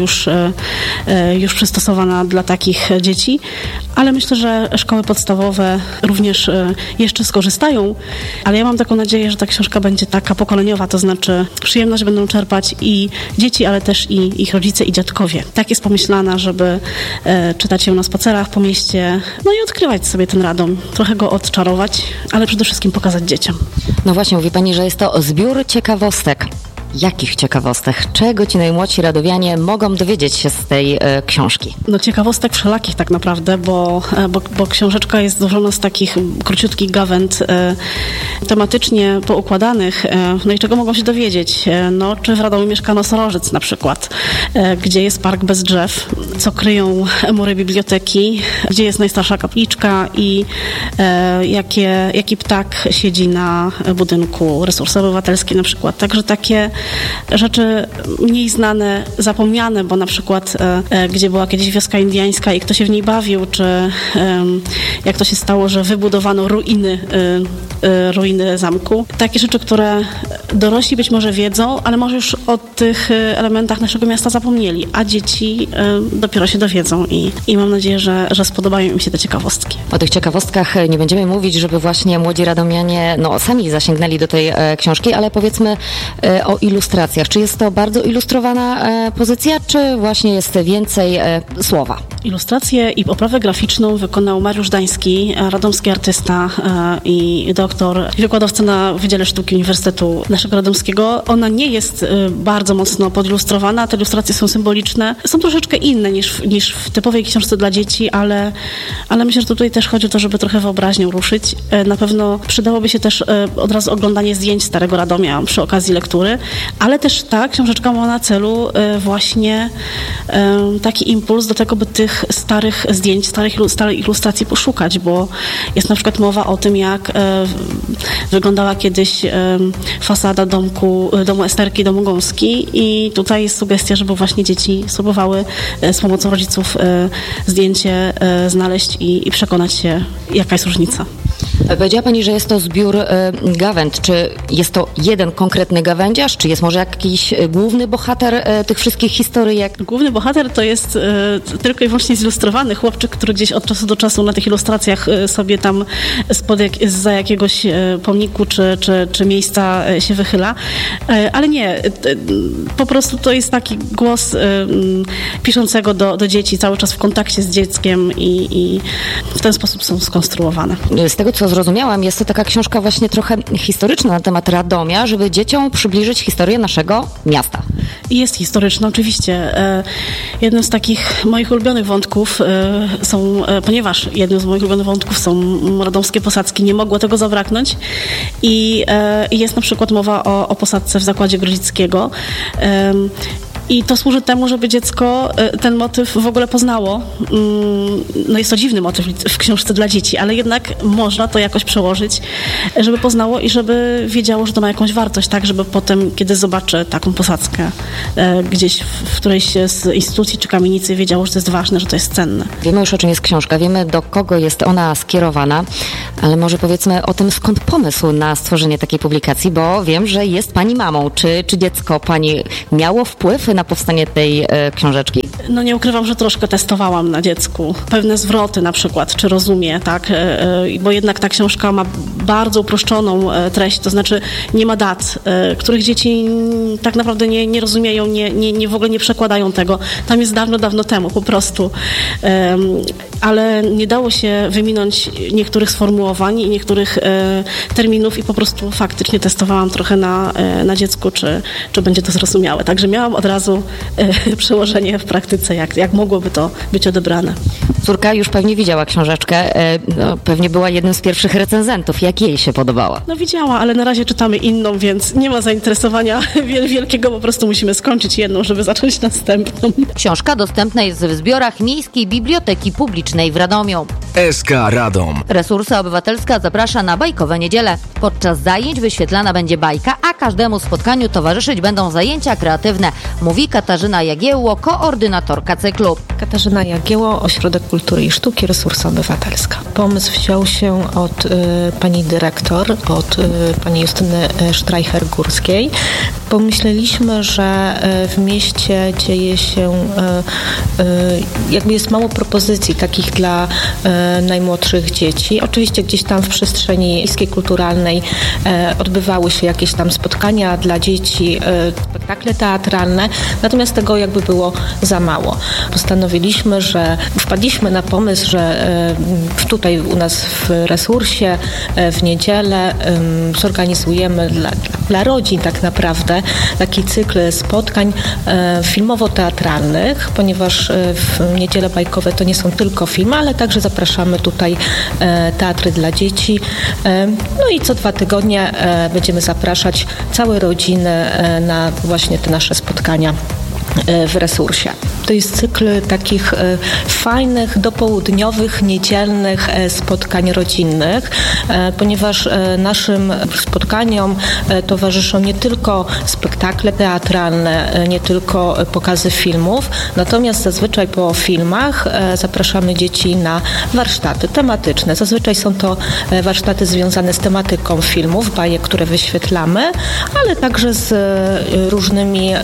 już przystosowana dla takich dzieci, ale myślę, że szkoły podstawowe również jeszcze skorzystają, ale ja mam taką nadzieję, że ta książka będzie taka pokoleniowa, to znaczy przyjemność będą czerpać i dzieci, ale też i ich rodzice i dziadkowie. Tak jest pomyślana, żeby czytać ją na spacerach po mieście, no i odkrywać sobie ten Radom, trochę go odczarować, ale przede wszystkim pokazać dzieciom. No właśnie, mówi Pani, że jest to zbiór ciekawostek. Jakich ciekawostek? Czego ci najmłodsi radowianie mogą dowiedzieć się z tej książki? No ciekawostek wszelakich tak naprawdę, bo książeczka jest złożona z takich króciutkich gawęd tematycznie poukładanych. No i czego mogą się dowiedzieć? No, czy w Radomiu mieszka nosorożec na przykład, gdzie jest park bez drzew, co kryją mury biblioteki, gdzie jest najstarsza kapliczka i jaki ptak siedzi na budynku Resursy Obywatelskie na przykład. Także takie rzeczy mniej znane, zapomniane, bo na przykład gdzie była kiedyś wioska indyjska i kto się w niej bawił, czy jak to się stało, że wybudowano ruiny zamku. Takie rzeczy, które dorośli być może wiedzą, ale może już o tych elementach naszego miasta zapomnieli, a dzieci dopiero się dowiedzą i mam nadzieję, że spodobają im się te ciekawostki. O tych ciekawostkach nie będziemy mówić, żeby właśnie młodzi radomianie sami zasięgnęli do tej książki, ale powiedzmy o ilustracjach. Czy jest to bardzo ilustrowana pozycja, czy właśnie jest więcej słowa? Ilustrację i oprawę graficzną wykonał Mariusz Dański, radomski artysta i doktor, wykładowca na Wydziale Sztuki Uniwersytetu naszego Radomskiego. Ona nie jest bardzo mocno podilustrowana, te ilustracje są symboliczne. Są troszeczkę inne niż w typowej książce dla dzieci, ale myślę, że tutaj też chodzi o to, żeby trochę wyobraźnią ruszyć. Na pewno przydałoby się też od razu oglądanie zdjęć Starego Radomia przy okazji lektury, ale też ta książeczka ma na celu właśnie taki impuls do tego, by tych starych zdjęć, starych ilustracji poszukać, bo jest na przykład mowa o tym, jak wyglądała kiedyś fasada domu Esterki, domu Gąski i tutaj jest sugestia, żeby właśnie dzieci spróbowały z pomocą rodziców zdjęcie znaleźć i przekonać się, jaka jest różnica. Powiedziała Pani, że jest to zbiór gawęd. Czy jest to jeden konkretny gawędziarz, czy jest może jakiś główny bohater tych wszystkich historyjek? Główny bohater to jest tylko i wyłącznie zilustrowany chłopczyk, który gdzieś od czasu do czasu na tych ilustracjach sobie tam zza jakiegoś pomniku czy miejsca się wychyla. Ale nie, po prostu to jest taki głos piszącego do dzieci, cały czas w kontakcie z dzieckiem i w ten sposób są skonstruowane. Z tego, co zrozumiałam, jest to taka książka właśnie trochę historyczna na temat Radomia, żeby dzieciom przybliżyć historię naszego miasta. Jest historyczna, oczywiście. Jednym z takich moich ulubionych wątków ponieważ jednym z moich ulubionych wątków są radomskie posadzki, nie mogło tego zabraknąć i jest na przykład mowa o posadzce w Zakładzie Grodzickiego. I to służy temu, żeby dziecko ten motyw w ogóle poznało. No jest to dziwny motyw w książce dla dzieci, ale jednak można to jakoś przełożyć, żeby poznało i żeby wiedziało, że to ma jakąś wartość, tak, żeby potem, kiedy zobaczy taką posadzkę gdzieś w którejś z instytucji czy kamienicy, wiedziało, że to jest ważne, że to jest cenne. Wiemy już, o czym jest książka, wiemy, do kogo jest ona skierowana, ale może powiedzmy o tym, skąd pomysł na stworzenie takiej publikacji, bo wiem, że jest pani mamą. Czy dziecko pani miało wpływ na powstanie tej książeczki? No nie ukrywam, że troszkę testowałam na dziecku. Pewne zwroty na przykład, czy rozumie, tak? Bo jednak ta książka ma bardzo uproszczoną treść, to znaczy nie ma dat, których dzieci tak naprawdę nie rozumieją, w ogóle nie przekładają tego. Tam jest dawno temu po prostu. Ale nie dało się wyminąć niektórych sformułowań i niektórych terminów i po prostu faktycznie testowałam trochę na dziecku, czy będzie to zrozumiałe. Także miałam od razu przełożenie w praktyce, jak mogłoby to być odebrane. Córka już pewnie widziała książeczkę, pewnie była jednym z pierwszych recenzentów. Jak jej się podobała? No widziała, ale na razie czytamy inną, więc nie ma zainteresowania wielkiego, po prostu musimy skończyć jedną, żeby zacząć następną. Książka dostępna jest w zbiorach Miejskiej Biblioteki Publicznej w Radomiu. SK Radom. Resursa Obywatelska zaprasza na bajkowe niedziele. Podczas zajęć wyświetlana będzie bajka, a każdemu spotkaniu towarzyszyć będą zajęcia kreatywne, mówi Katarzyna Jagiełło, koordynatorka cyklu. Katarzyna Jagiełło, Ośrodek Kultury i Sztuki, Resursa Obywatelska. Pomysł wziął się od pani dyrektor, od pani Justyny Streicher-Górskiej. Pomyśleliśmy, że w mieście dzieje się, jakby jest mało propozycji takich dla najmłodszych dzieci. Oczywiście gdzieś tam w przestrzeni miejskiej kulturalnej odbywały się jakieś tam spotkania dla dzieci, spektakle teatralne, natomiast tego jakby było za mało. Postanowiliśmy, że wpadliśmy na pomysł, że tutaj u nas w Resursie w niedzielę zorganizujemy dla rodzin tak naprawdę taki cykl spotkań filmowo-teatralnych, ponieważ w niedziele bajkowe to nie są tylko filmy, ale także zapraszamy tutaj teatry dla dzieci. No i co 2 tygodnie będziemy zapraszać całe rodziny na właśnie te nasze spotkania w Resursie. To jest cykl takich fajnych, dopołudniowych, niedzielnych spotkań rodzinnych, ponieważ naszym spotkaniom towarzyszą nie tylko spektakle teatralne, nie tylko pokazy filmów, natomiast zazwyczaj po filmach zapraszamy dzieci na warsztaty tematyczne. Zazwyczaj są to warsztaty związane z tematyką filmów, bajek, które wyświetlamy, ale także z różnymi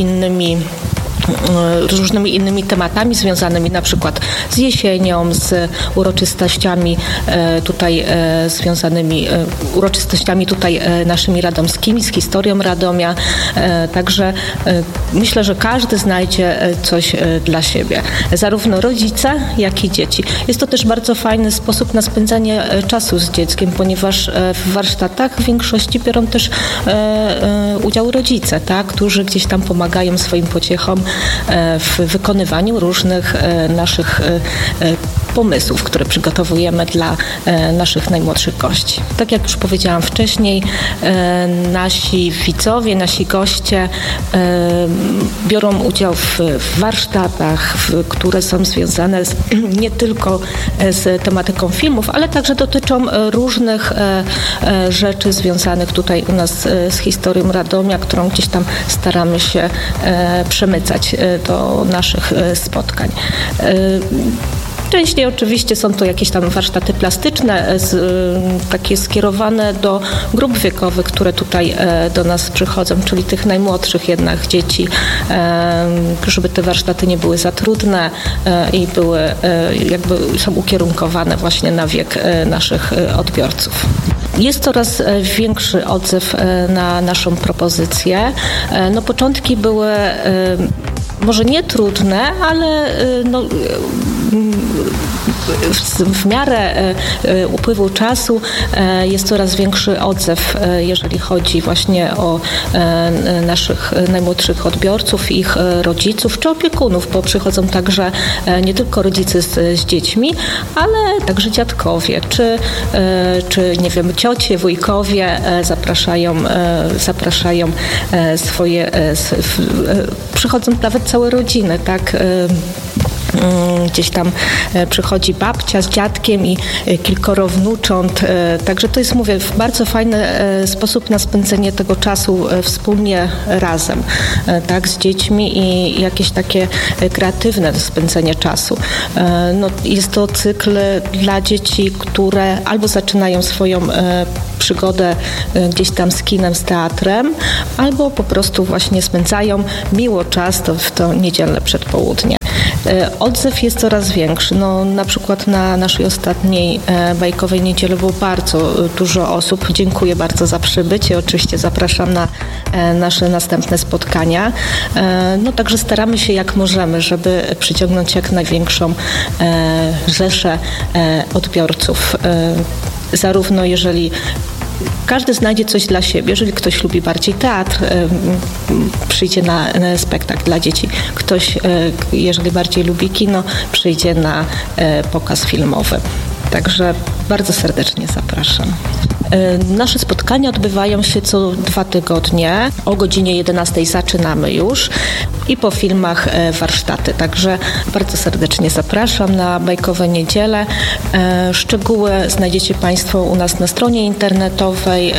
innymi tematami związanymi na przykład z jesienią, z uroczystościami tutaj naszymi radomskimi, z historią Radomia. Także myślę, że każdy znajdzie coś dla siebie. Zarówno rodzice, jak i dzieci. Jest to też bardzo fajny sposób na spędzanie czasu z dzieckiem, ponieważ w warsztatach w większości biorą też udział rodzice, tak, którzy gdzieś tam pomagają swoim pociechom w wykonywaniu różnych naszych pomysłów, które przygotowujemy dla naszych najmłodszych gości. Tak jak już powiedziałam wcześniej, nasi widzowie, nasi goście biorą udział w warsztatach, które są związane nie tylko z tematyką filmów, ale także dotyczą różnych rzeczy związanych tutaj u nas z historią Radomia, którą gdzieś tam staramy się przemycać do naszych spotkań. Częściej oczywiście są to jakieś tam warsztaty plastyczne, takie skierowane do grup wiekowych, które tutaj do nas przychodzą, czyli tych najmłodszych jednak dzieci, żeby te warsztaty nie były za trudne i były są ukierunkowane właśnie na wiek naszych odbiorców. Jest coraz większy odzew na naszą propozycję. No, początki były może nie trudne, ale w miarę upływu czasu jest coraz większy odzew, jeżeli chodzi właśnie o naszych najmłodszych odbiorców, ich rodziców czy opiekunów, bo przychodzą także nie tylko rodzice z dziećmi, ale także dziadkowie, czy nie wiem, ciocie, wujkowie zapraszają swoje, przychodzą nawet całe rodziny, tak? Gdzieś tam przychodzi babcia z dziadkiem i kilkoro wnucząt. Także to jest, mówię, bardzo fajny sposób na spędzenie tego czasu wspólnie razem, tak, z dziećmi i jakieś takie kreatywne spędzenie czasu. No, jest to cykl dla dzieci, które albo zaczynają swoją przygodę gdzieś tam z kinem, z teatrem, albo po prostu właśnie spędzają miło czas w to niedzielne przedpołudnie. Odzew jest coraz większy. No, na przykład na naszej ostatniej bajkowej niedzieli było bardzo dużo osób. Dziękuję bardzo za przybycie. Oczywiście zapraszam na nasze następne spotkania. No, także staramy się jak możemy, żeby przyciągnąć jak największą rzeszę odbiorców. Zarówno jeżeli każdy znajdzie coś dla siebie. Jeżeli ktoś lubi bardziej teatr, przyjdzie na spektakl dla dzieci. Ktoś, jeżeli bardziej lubi kino, przyjdzie na pokaz filmowy. Także bardzo serdecznie zapraszam. Nasze spotkania odbywają się co 2 tygodnie. O godzinie 11 zaczynamy już i po filmach warsztaty. Także bardzo serdecznie zapraszam na bajkowe niedziele. Szczegóły znajdziecie Państwo u nas na stronie internetowej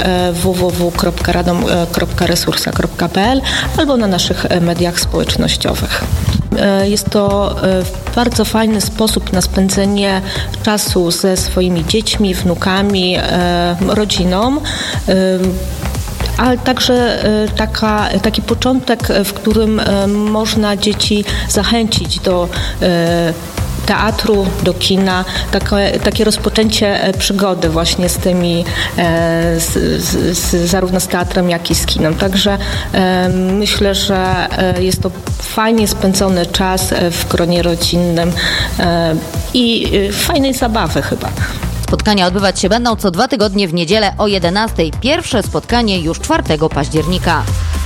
www.radom.resursa.pl albo na naszych mediach społecznościowych. Jest to bardzo fajny sposób na spędzenie czasu ze swoimi dziećmi, wnukami, rodziną, ale także taki początek, w którym można dzieci zachęcić do teatru, do kina, takie rozpoczęcie przygody właśnie z tymi, zarówno z teatrem, jak i z kinem. Także myślę, że jest to fajnie spędzony czas w gronie rodzinnym i fajnej zabawy chyba. Spotkania odbywać się będą co 2 tygodnie w niedzielę o 11:00. Pierwsze spotkanie już 4 października.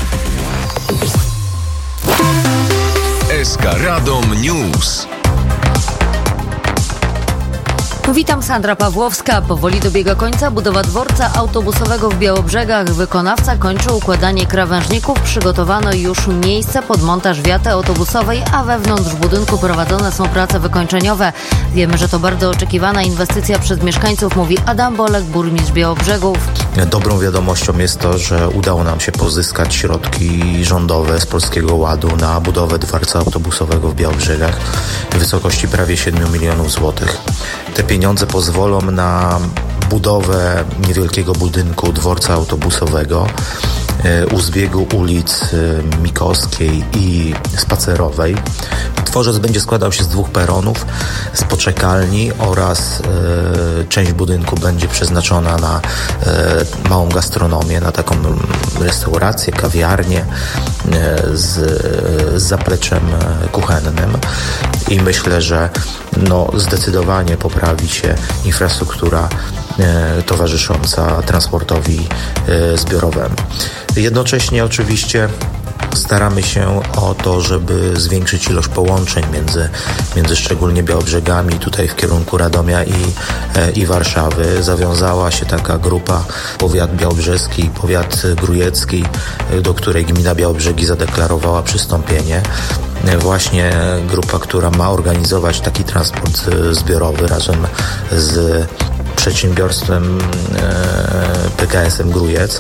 SK Radom News. Witam, Sandra Pawłowska. Powoli dobiega końca budowa dworca autobusowego w Białobrzegach. Wykonawca kończy układanie krawężników. Przygotowano już miejsce pod montaż wiaty autobusowej, a wewnątrz budynku prowadzone są prace wykończeniowe. Wiemy, że to bardzo oczekiwana inwestycja przez mieszkańców, mówi Adam Bolek, burmistrz Białobrzegów. Dobrą wiadomością jest to, że udało nam się pozyskać środki rządowe z Polskiego Ładu na budowę dworca autobusowego w Białobrzegach w wysokości prawie 7 milionów złotych. Te pieniądze pozwolą na budowę niewielkiego budynku dworca autobusowego u zbiegu ulic Mikowskiej i Spacerowej. Dworzec będzie składał się z 2 peronów, z poczekalni oraz część budynku będzie przeznaczona na małą gastronomię, na taką restaurację, kawiarnię z zapleczem kuchennym i myślę, że zdecydowanie poprawi się infrastruktura towarzysząca transportowi zbiorowemu. Jednocześnie oczywiście staramy się o to, żeby zwiększyć ilość połączeń między szczególnie Białobrzegami, tutaj w kierunku Radomia i Warszawy. Zawiązała się taka grupa, powiat białobrzeski, powiat grójecki, do której gmina Białobrzegi zadeklarowała przystąpienie. Właśnie grupa, która ma organizować taki transport zbiorowy razem z przedsiębiorstwem PKS-em Grójec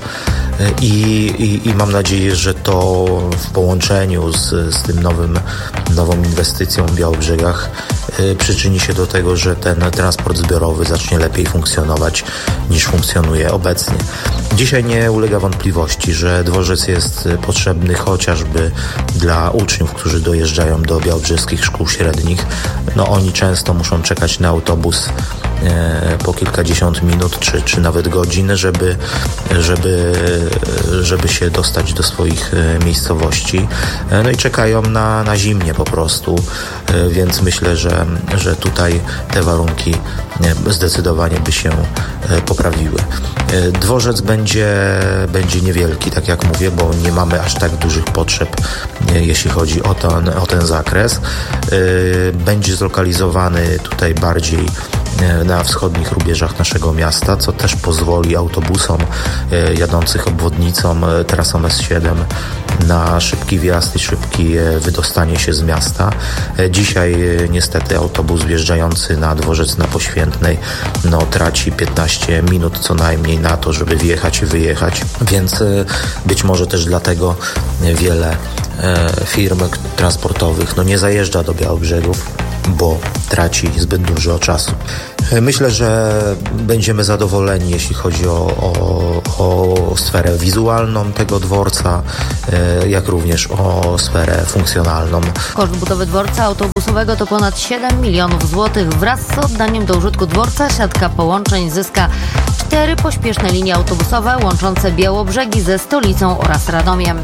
i mam nadzieję, że to w połączeniu z tym nową inwestycją w Białobrzegach przyczyni się do tego, że ten transport zbiorowy zacznie lepiej funkcjonować niż funkcjonuje obecnie. Dzisiaj nie ulega wątpliwości, że dworzec jest potrzebny chociażby dla uczniów, którzy dojeżdżają do białobrzeskich szkół średnich. Oni często muszą czekać na autobus po kilkadziesiąt minut, czy nawet godzin, żeby się dostać do swoich miejscowości. No i czekają na zimnie po prostu, więc myślę, że tutaj te warunki zdecydowanie by się poprawiły. Dworzec będzie niewielki, tak jak mówię, bo nie mamy aż tak dużych potrzeb, jeśli chodzi o ten zakres. Będzie zlokalizowany tutaj bardziej na wschodnich rubieżach naszego miasta, co też pozwoli autobusom jadących obwodnicą trasą S7 na szybki wjazd i szybkie wydostanie się z miasta. Dzisiaj niestety autobus wjeżdżający na dworzec na Poświętnej traci 15 minut co najmniej na to, żeby wjechać i wyjechać, więc być może też dlatego wiele firm transportowych nie zajeżdża do Białobrzegów, bo traci zbyt dużo czasu. Myślę, że będziemy zadowoleni, jeśli chodzi o sferę wizualną tego dworca, jak również o sferę funkcjonalną. Koszt budowy dworca autobusowego to ponad 7 milionów złotych. Wraz z oddaniem do użytku dworca siatka połączeń zyska 4 pośpieszne linie autobusowe łączące Białobrzegi ze stolicą oraz Radomiem.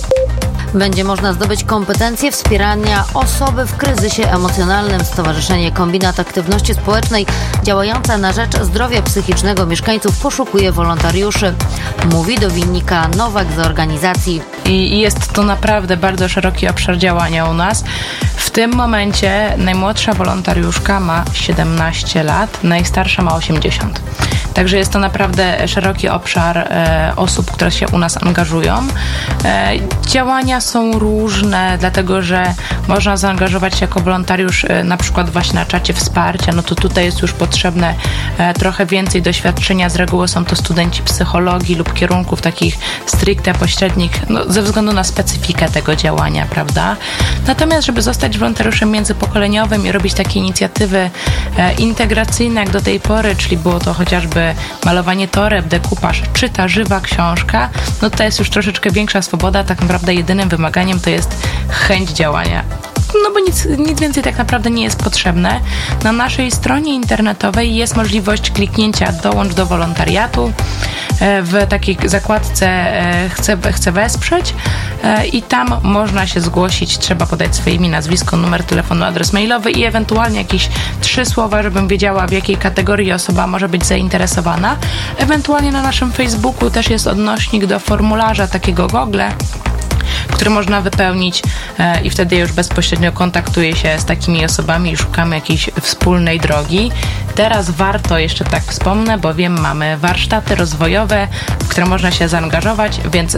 Będzie można zdobyć kompetencje wspierania osoby w kryzysie emocjonalnym. Stowarzyszenie Kombinat Aktywności Społecznej działające na rzecz zdrowia psychicznego mieszkańców poszukuje wolontariuszy. Mówi do Winnika Nowak z organizacji. I jest to naprawdę bardzo szeroki obszar działania u nas. W tym momencie najmłodsza wolontariuszka ma 17 lat, najstarsza ma 80. Także jest to naprawdę szeroki obszar osób, które się u nas angażują. Działania są różne, dlatego że można zaangażować się jako wolontariusz na przykład właśnie na czacie wsparcia, to tutaj jest już potrzebne trochę więcej doświadczenia. Z reguły są to studenci psychologii lub kierunków takich stricte pośrednich, ze względu na specyfikę tego działania, prawda? Natomiast, żeby zostać wolontariuszem międzypokoleniowym i robić takie inicjatywy integracyjne jak do tej pory, czyli było to chociażby malowanie toreb, dekupaż, czy ta żywa książka, to jest już troszeczkę większa swoboda. Tak naprawdę jedynym wymaganiem to jest chęć działania. Bo nic więcej tak naprawdę nie jest potrzebne. Na naszej stronie internetowej jest możliwość kliknięcia dołącz do wolontariatu. W takiej zakładce chcę wesprzeć i tam można się zgłosić. Trzeba podać swoje imię, nazwisko, numer telefonu, adres mailowy i ewentualnie jakieś 3 słowa, żebym wiedziała, w jakiej kategorii osoba może być zainteresowana. Ewentualnie na naszym Facebooku też jest odnośnik do formularza takiego Google, który można wypełnić i wtedy już bezpośrednio kontaktuje się z takimi osobami i szukamy jakiejś wspólnej drogi. Teraz warto, jeszcze tak wspomnę, bowiem mamy warsztaty rozwojowe, w które można się zaangażować, więc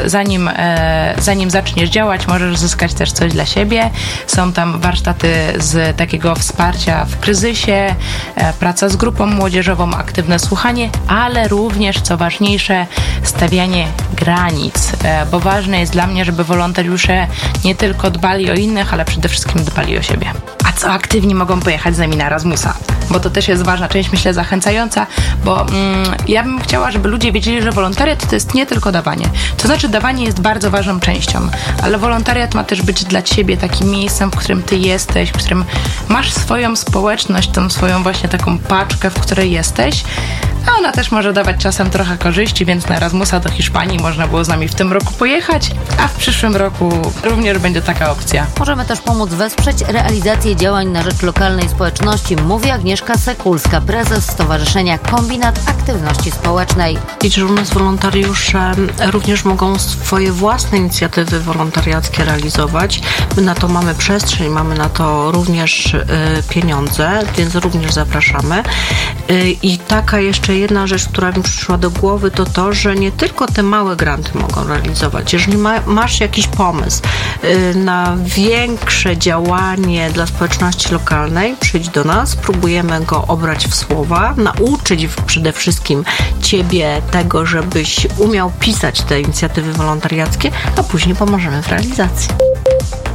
zanim zaczniesz działać, możesz zyskać też coś dla siebie. Są tam warsztaty z takiego wsparcia w kryzysie, praca z grupą młodzieżową, aktywne słuchanie, ale również, co ważniejsze, stawianie granic, bo ważne jest dla mnie, żeby wolontariusze nie tylko dbali o innych, ale przede wszystkim dbali o siebie. A co aktywni mogą pojechać z nami na Erasmusa? Bo to też jest ważna część, myślę, zachęcająca, bo ja bym chciała, żeby ludzie wiedzieli, że wolontariat to jest nie tylko dawanie. To znaczy dawanie jest bardzo ważną częścią, ale wolontariat ma też być dla ciebie takim miejscem, w którym ty jesteś, w którym masz swoją społeczność, tą swoją właśnie taką paczkę, w której jesteś, a ona też może dawać czasem trochę korzyści, więc na Erasmusa do Hiszpanii można było z nami w tym roku pojechać, a w przyszłym roku również będzie taka opcja. Możemy też pomóc wesprzeć realizację działań na rzecz lokalnej społeczności, mówi Agnieszka Sekulska, prezes Stowarzyszenia Kombinat Aktywności Społecznej. Wiecie, że u nas wolontariusze również mogą swoje własne inicjatywy wolontariackie realizować. My na to mamy przestrzeń, mamy na to również pieniądze, więc również zapraszamy. I taka jeszcze jedna rzecz, która mi przyszła do głowy, to to, że nie tylko te małe granty mogą realizować. Jeżeli masz jakiś pomysł na większe działanie dla społeczności lokalnej, przyjdź do nas, próbujemy go obrać w słowa, nauczyć przede wszystkim ciebie tego, żebyś umiał pisać te inicjatywy wolontariackie, a później pomożemy w realizacji.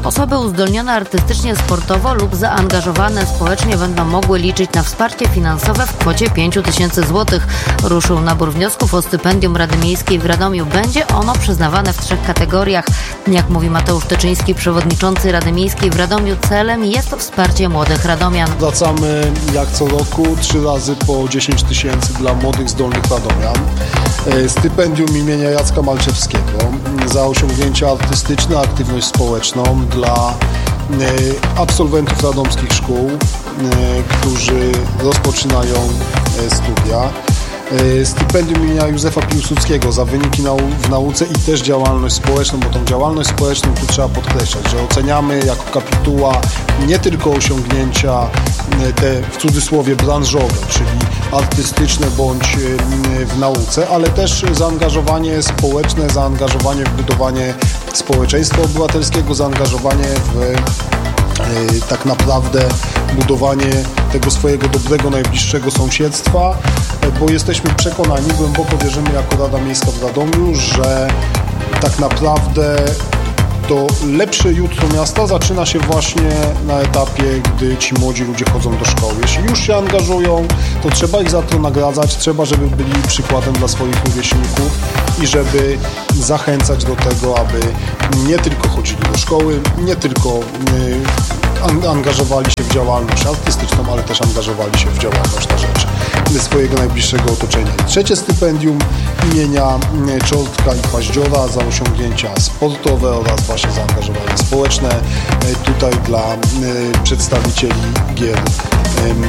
Osoby uzdolnione artystycznie, sportowo lub zaangażowane społecznie będą mogły liczyć na wsparcie finansowe w kwocie 5 000 złotych. Ruszył nabór wniosków o stypendium Rady Miejskiej w Radomiu. Będzie ono przyznawane w 3 kategoriach. Jak mówi Mateusz Tyczyński, przewodniczący Rady Miejskiej w Radomiu, celem jest wsparcie młodych radomian. Zwracamy jak co roku 3 razy po 10 000 dla młodych, zdolnych radomian. Stypendium imienia Jacka Malczewskiego za osiągnięcia artystyczne, aktywność społeczną dla absolwentów radomskich szkół, którzy rozpoczynają studia. Stypendium imienia Józefa Piłsudskiego za wyniki w nauce i też działalność społeczną, bo tą działalność społeczną tu trzeba podkreślać, że oceniamy jako kapituła nie tylko osiągnięcia te w cudzysłowie branżowe, czyli artystyczne bądź w nauce, ale też zaangażowanie społeczne, zaangażowanie w budowanie społeczeństwa obywatelskiego, zaangażowanie w tak naprawdę budowanie tego swojego dobrego, najbliższego sąsiedztwa, bo jesteśmy przekonani, głęboko wierzymy jako Rada Miejska w Radomiu, że tak naprawdę to lepsze jutro miasta zaczyna się właśnie na etapie, gdy ci młodzi ludzie chodzą do szkoły. Jeśli już się angażują, to trzeba ich za to nagradzać, trzeba, żeby byli przykładem dla swoich rówieśników i żeby zachęcać do tego, aby nie tylko chodzili do szkoły, nie tylko angażowali się w działalność artystyczną, ale też angażowali się w działalność na rzecz swojego najbliższego otoczenia. I 3 stypendium imienia Czortka i Paździora za osiągnięcia sportowe oraz właśnie zaangażowanie społeczne. Tutaj dla przedstawicieli gier